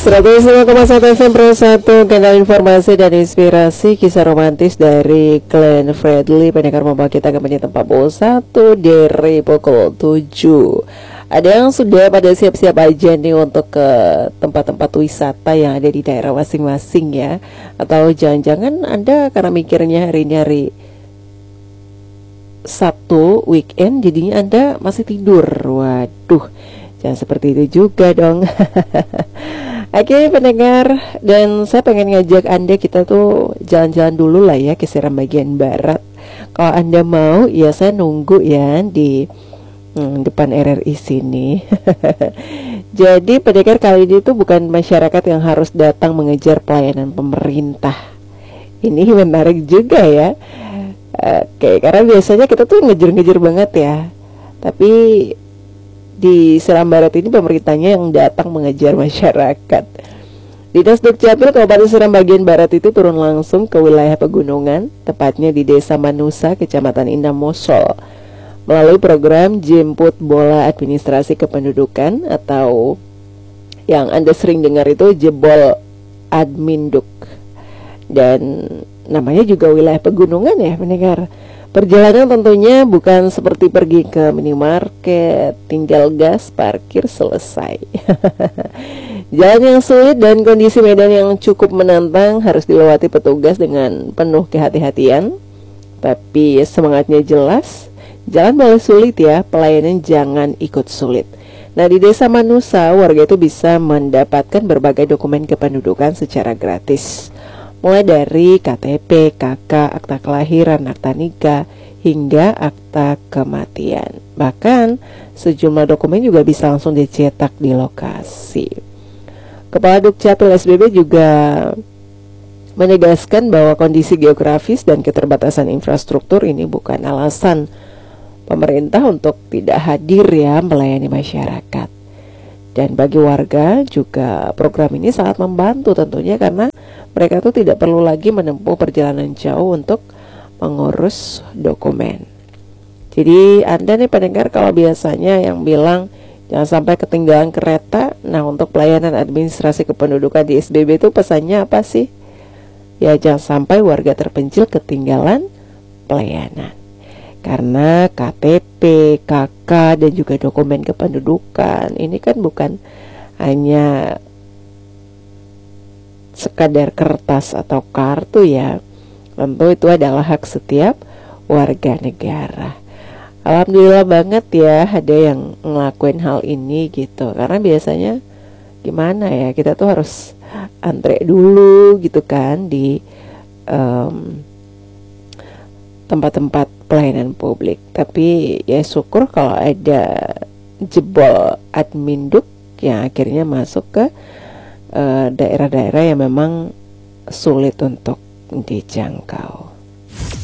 105,1 FM Pro 1, kanal informasi dan inspirasi kisah romantis dari Glenn Fredly. Pendengar membawa kita ke menit 41 dari pukul 7. Ada yang sudah pada siap-siap aja nih untuk ke tempat-tempat wisata yang ada di daerah masing-masing ya. Atau jangan-jangan Anda karena mikirnya hari ini hari Sabtu weekend jadinya Anda masih tidur. Waduh, jangan seperti itu juga dong. Oke pendengar, dan saya pengen ngajak Anda kita tuh jalan-jalan dulu lah ya ke Seram bagian barat. Kalau Anda mau ya saya nunggu ya di depan RRI sini. Jadi pendengar, kali ini tuh bukan masyarakat yang harus datang mengejar pelayanan pemerintah. Ini menarik juga ya. Oke, karena biasanya kita tuh ngejar-ngejar banget ya. Tapi di Seram Barat ini pemerintahnya yang datang mengejar masyarakat. Dinas Dukcapil Kabupaten Seram bagian Barat itu turun langsung ke wilayah pegunungan, tepatnya di Desa Manusa, Kecamatan Indah Mosol, melalui program Jemput Bola Administrasi Kependudukan atau yang Anda sering dengar itu Jebol Adminduk. Dan namanya juga wilayah pegunungan ya mendengar. Perjalanan tentunya bukan seperti pergi ke minimarket, tinggal gas, parkir, selesai. Jalan yang sulit dan kondisi medan yang cukup menantang harus dilewati petugas dengan penuh kehati-hatian. Tapi semangatnya jelas, jalan boleh sulit ya, pelayanan jangan ikut sulit. Nah, di Desa Manusa, warga itu bisa mendapatkan berbagai dokumen kependudukan secara gratis. Mulai dari KTP, KK, akta kelahiran, akta nikah, hingga akta kematian. Bahkan sejumlah dokumen juga bisa langsung dicetak di lokasi. Kepala Dukcapil SBB juga menegaskan bahwa kondisi geografis dan keterbatasan infrastruktur ini bukan alasan pemerintah untuk tidak hadir ya melayani masyarakat. Dan bagi warga juga program ini sangat membantu tentunya karena mereka tuh tidak perlu lagi menempuh perjalanan jauh untuk mengurus dokumen. Jadi Anda nih pendengar, kalau biasanya yang bilang jangan sampai ketinggalan kereta, nah untuk pelayanan administrasi kependudukan di SBB itu pesannya apa sih? Ya jangan sampai warga terpencil ketinggalan pelayanan. Karena KTP, KK, dan juga dokumen kependudukan ini kan bukan hanya sekadar kertas atau kartu ya. Tentu itu adalah hak setiap warga negara. Alhamdulillah banget ya ada yang ngelakuin hal ini gitu. Karena biasanya gimana ya, kita tuh harus antre dulu gitu kan di tempat-tempat pelayanan publik. Tapi ya syukur kalau ada jebol adminduk yang akhirnya masuk ke daerah-daerah yang memang sulit untuk dijangkau.